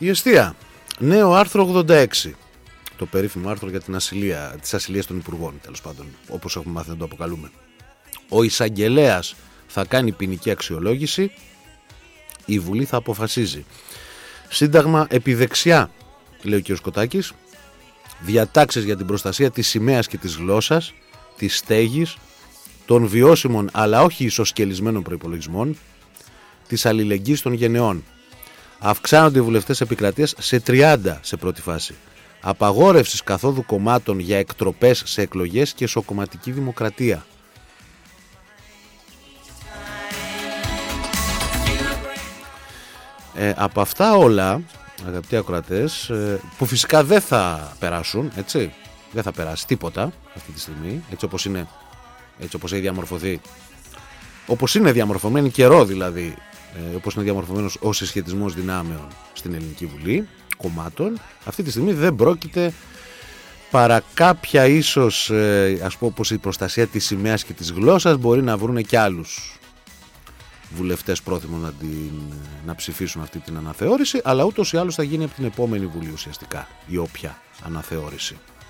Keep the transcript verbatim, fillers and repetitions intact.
Η εστία. Νέο άρθρο ογδόντα έξι. Το περίφημο άρθρο για την ασυλία, τις ασυλίες των υπουργών, τέλος πάντων, όπως έχουμε μάθει να το αποκαλούμε. Ο εισαγγελέας θα κάνει ποινική αξιολόγηση, η Βουλή θα αποφασίζει. Σύνταγμα επιδεξιά, λέει ο κ. Κωτάκης. Διατάξεις για την προστασία της σημαίας και της γλώσσας, της στέγης, των βιώσιμων αλλά όχι ισοσκελισμένων προϋπολογισμών, της αλληλεγγύης των γενεών. Αυξάνονται οι βουλευτές επικρατείας σε τριάντα σε πρώτη φάση. Απαγόρευσης καθόδου κομμάτων για εκτροπές σε εκλογές και ισοκομματική δημοκρατία. Ε, από αυτά όλα, αγαπητοί ακροατές, ε, που φυσικά δεν θα περάσουν, έτσι, δεν θα περάσει τίποτα αυτή τη στιγμή, έτσι όπως είναι, έτσι όπως έχει διαμορφωθεί, όπως είναι διαμορφωμένη καιρό δηλαδή, ε, όπως είναι διαμορφωμένος ο συσχετισμός δυνάμεων στην Ελληνική Βουλή, κομμάτων, αυτή τη στιγμή δεν πρόκειται παρά κάποια ίσως, ε, ας πω, όπως η προστασία της σημαίας και της γλώσσας, μπορεί να βρουν και άλλους βουλευτές πρόθυμοι να, την, να ψηφίσουν αυτή την αναθεώρηση, αλλά ούτως ή άλλως θα γίνει από την επόμενη Βουλή ουσιαστικά η όποια αναθεώρηση.